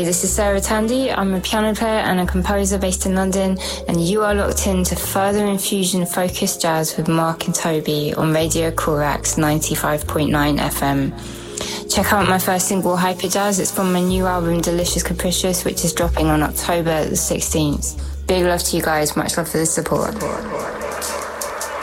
this is Sarah Tandy. I'm a piano player and a composer based in London, and you are locked into Further Infusion Focused Jazz with Mark and Toby on Radio Corax 95.9 FM. Check out my first single, Hyper Jazz. It's from my new album, Delicious Capricious, which is dropping on October the 16th. Big love to you guys. Much love for the support.